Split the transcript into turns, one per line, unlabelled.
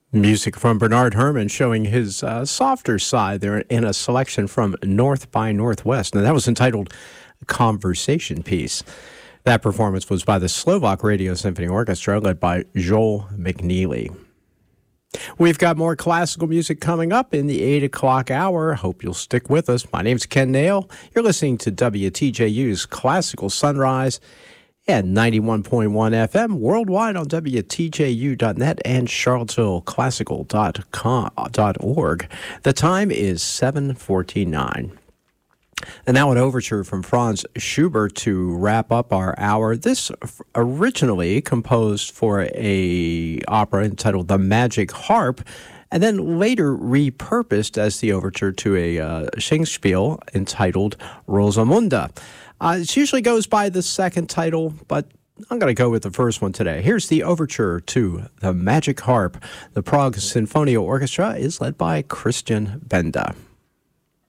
Music from Bernard Herrmann showing his softer side there in a selection from North by Northwest. And that was entitled Conversation Piece. That performance was by the Slovak Radio Symphony Orchestra led by Joel McNeely. We've got more classical music coming up in the 8 o'clock hour. Hope you'll stick with us. My name's Ken Nail. You're listening to WTJU's Classical Sunrise at 91.1 FM, worldwide on WTJU.net and CharlottesvilleClassical.org. The time is 7:49. And now an overture from Franz Schubert to wrap up our hour. This originally composed for a opera entitled The Magic Harp, and then later repurposed as the overture to a Singspiel entitled Rosamunde. It usually goes by the second title, but I'm going to go with the first one today. Here's the overture to The Magic Harp. The Prague Sinfonia Orchestra is led by Christian Benda.